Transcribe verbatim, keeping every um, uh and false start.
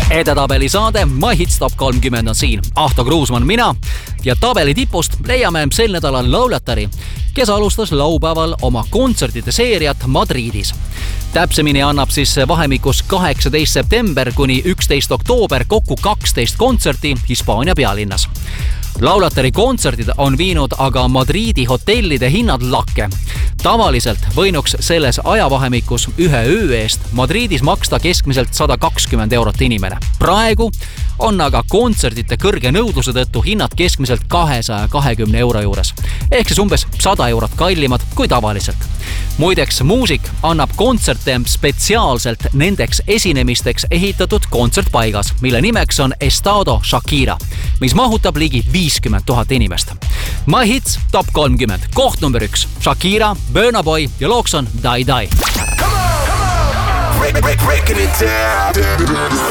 Edetabeli saade My Hits Top kolmkümmend on siin. Ahto Kruusmann mina ja tabeli tipust leiame sel nädalal lauljatari, kes alustas laupäeval oma kontsertide seeriat Madridis. Täpsemini annab siis vahemikus kaheksateist september kuni üksteist oktoober kokku kaksteist kontserti Hispaania pealinnas. Lauljatari kontserdid on viinud aga Madridi hotellide hinnad lakke. Tavaliselt võinuks selles ajavahemikus ühe öö eest Madridis maksta keskmiselt sada kakskümmend eurot inimene. Praegu on aga kontserdite kõrge nõudluse tõttu hinnad keskmiselt kahesaja kahekümne euro juures, ehk siis umbes sada eurot kallimad kui tavaliselt. Muideks, muusik annab kontserte spetsiaalselt nendeks esinemisteks ehitatud kontsertpaigas, mille nimeks on Estado Shakira, mis mahutab ligi viiskümmend tuhat inimest. My Hits Top kolmkümmend, koht number üks, Shakira, Burna Boy ja looks on Die Die. Come on, come on, come on. Break, break, breaking it down.